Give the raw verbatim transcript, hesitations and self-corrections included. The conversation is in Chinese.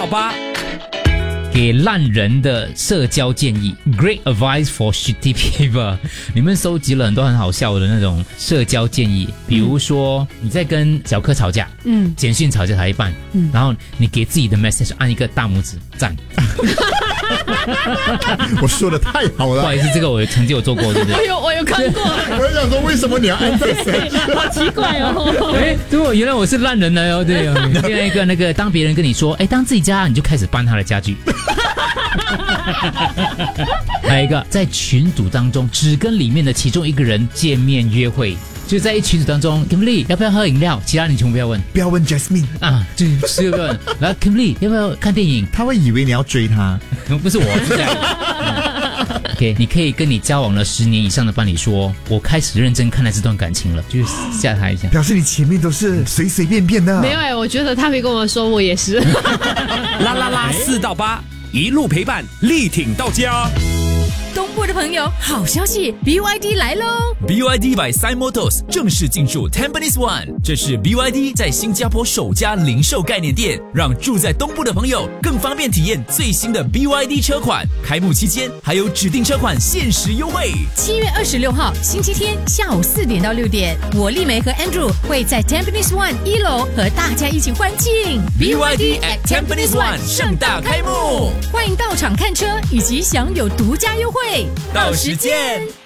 到八。 给烂人的社交建议 ，Great advice for shitty people。你们收集了很多很好笑的那种社交建议，比如说你在跟小柯吵架，嗯，简讯吵架吵一半，嗯，然后你给自己的 message 按一个大拇指赞。 我说的太好了， 不好意思，这个我曾经有做过，对不对？ 我有我有看过， 我在想说为什么你要按这个？ 好奇怪哦。 哎，对哦，原来我是烂人来哦，对哦。另外一个那个，当别人跟你说，哎，当自己家，你就开始搬他的家具。还有一个，在群组当中只跟里面的其中一个人见面约会，就在一群组当中 Kimberly 要不要喝饮料，其他人全部不要问， 不要问 Jasmine 啊，就是不要问。然后 Kimberly 要不要看电影， 他会以为你要追他， 不是我是这样。嗯、OK， 你可以跟你交往了十年以上的伴侣说，我开始认真看待这段感情了，就是吓他一下， 表示你前面都是随随便便的。 没有哎，我觉得他没跟我说，我也是。 啦啦啦，四到八，一路陪伴，力挺到家。 东部的朋友，好消息 ，B Y D 来喽 ！B Y D by Sai Motors 正式进驻 Tampines One， 这是 B Y D 在新加坡首家零售概念店，让住在东部的朋友更方便体验最新的 B Y D 车款。开幕期间还有指定车款限时优惠。 七月二十六号星期天下午四点到六点，我丽梅和 Andrew 会在 Tampines One 一楼和大家一起欢庆 B Y D at Tampines One 盛大开幕， 欢迎到场看车以及享有独家优惠。 到时见。